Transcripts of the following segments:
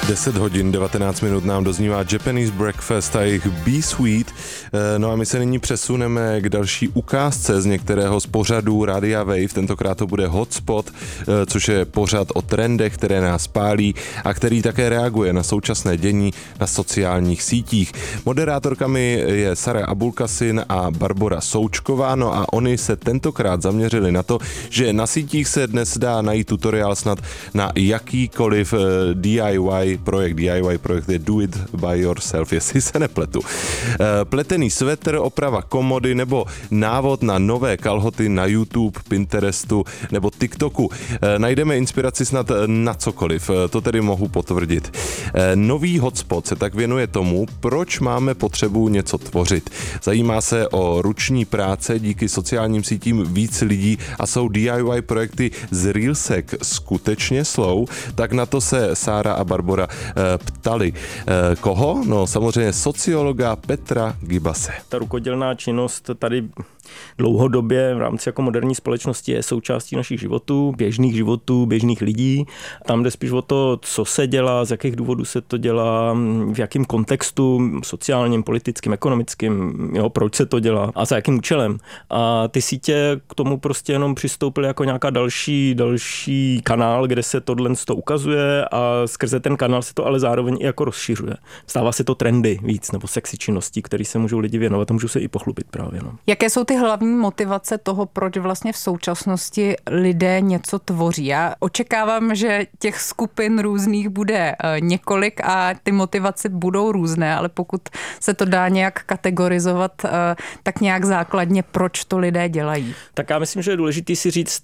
10 hodin 19 minut nám doznívá Japanese Breakfast a jejich Be Sweet. No a my se nyní přesuneme k další ukázce z některého z pořadů Radia Wave. Tentokrát to bude Hotspot, což je pořad o trendech, které nás pálí a který také reaguje na současné dění na sociálních sítích. Moderátorkami je Sara Abulkasin a Barbora Součková, no a oni se tentokrát zaměřili na to, že na sítích se dnes dá najít tutoriál snad na jakýkoliv DIY projekt je Do It By Yourself, jestli se nepletu. Pletený svetr, oprava komody nebo návod na nové kalhoty na YouTube, Pinterestu nebo TikToku. Najdeme inspiraci snad na cokoliv, to tedy mohu potvrdit. Nový Hotspot se tak věnuje tomu, proč máme potřebu něco tvořit. Zajímá se o ruční práce, díky sociálním sítím víc lidí a jsou DIY projekty z Reelsek skutečně slow, tak na to se Sára a Barbora ptali. Koho? No samozřejmě sociologa Petra Gibase. Ta rukodělná činnost tady dlouhodobě v rámci jako moderní společnosti je součástí našich životů, běžných lidí. Tam jde spíš o to, co se dělá, z jakých důvodů se to dělá, v jakém kontextu, sociálním, politickým, ekonomickým, proč se to dělá a za jakým účelem. A ty sítě k tomu prostě jenom přistoupily jako nějaká další kanál, kde se tohle ukazuje a skrze ten kanál se to ale zároveň i jako rozšiřuje. Stává se to trendy víc nebo sexy činností, které se můžou lidi věnovat a můžou se i pochlubit právě. No. Jaké jsou ty hlavní motivace toho, proč vlastně v současnosti lidé něco tvoří? Já očekávám, že těch skupin různých bude několik a ty motivace budou různé, ale pokud se to dá nějak kategorizovat, tak nějak základně, proč to lidé dělají? Tak já myslím, že je důležité si říct,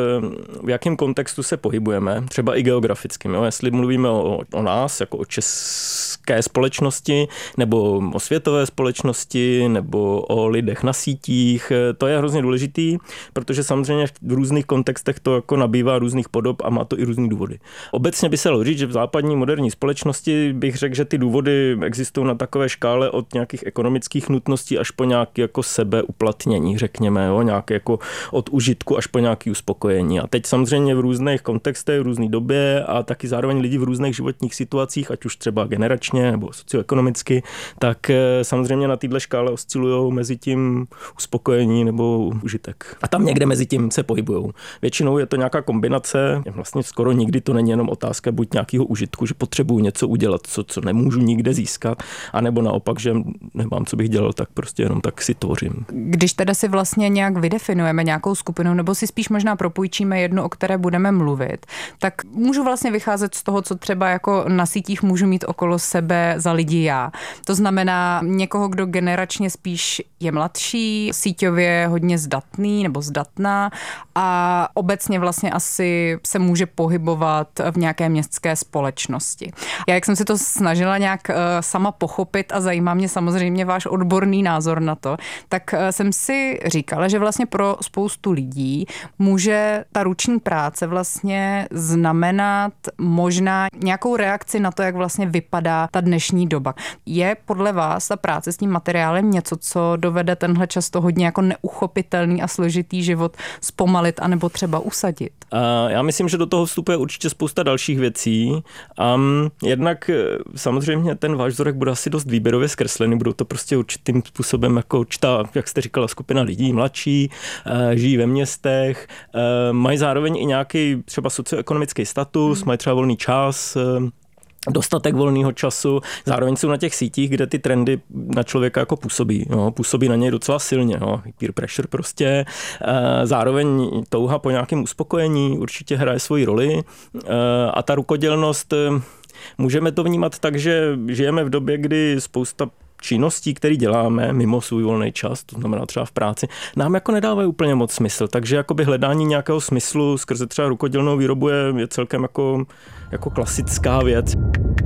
v jakém kontextu se pohybujeme, třeba i geografickým. Jestli mluvíme o nás, jako o české společnosti, nebo o světové společnosti, nebo o lidech na sítích, to je hrozně důležitý, protože samozřejmě v různých kontextech to jako nabývá různých podob a má to i různý důvody. Obecně by se dalo říct, že v západní moderní společnosti bych řekl, že ty důvody existují na takové škále od nějakých ekonomických nutností až po nějaké jako sebeuplatnění, řekněme, nějaké jako od užitku až po nějaké uspokojení. A teď samozřejmě v různých kontextech, v různé době a taky zároveň lidi v různých životních situacích, ať už třeba generačně nebo socioekonomicky, tak samozřejmě na této škále oscilují mezi tím uspokojení nebo užitek. A tam někde mezi tím se pohybujou. Většinou je to nějaká kombinace, vlastně skoro nikdy to není jenom otázka buď nějakého užitku, že potřebuju něco udělat, co nemůžu nikde získat, anebo naopak, že nemám, co bych dělal, tak prostě jenom tak si tvořím. Když teda si vlastně nějak vydefinujeme nějakou skupinu, nebo si spíš možná propůjčíme jednu, o které budeme mluvit, tak můžu vlastně vycházet z toho, co třeba jako na sítích můžu mít okolo sebe za lidi já. To znamená někoho, kdo generačně spíš je mladší, síťově hodně zdatný nebo zdatná a obecně vlastně asi se může pohybovat v nějaké městské společnosti. Já, jak jsem si to snažila nějak sama pochopit a zajímá mě samozřejmě váš odborný názor na to, tak jsem si říkala, že vlastně pro spoustu lidí může ta ruční práce vlastně znamenat možná nějakou reakci na to, jak vlastně vypadá ta dnešní doba. Je podle vás ta práce s tím materiálem něco, co dovede tenhle často hodně jako neuchopitelný a složitý život zpomalit anebo třeba usadit? Já myslím, že do toho vstupuje určitě spousta dalších věcí. Jednak samozřejmě ten váš vzorek bude asi dost výběrově zkreslený, budou to prostě určitým způsobem jako určitá, jak jste říkala, skupina lidí mladší, žijí ve městech, mají zároveň i nějaký třeba socioekonomický status, mají třeba volný čas, dostatek volného času, zároveň jsou na těch sítích, kde ty trendy na člověka jako působí na něj docela silně, peer pressure prostě, zároveň touha po nějakém uspokojení určitě hraje svoji roli a ta rukodělnost, můžeme to vnímat tak, že žijeme v době, kdy spousta činností, které děláme mimo svůj volný čas, to znamená třeba v práci, nám jako nedávají úplně moc smysl, takže jakoby hledání nějakého smyslu skrze třeba rukodělnou výrobu je celkem jako klasická věc.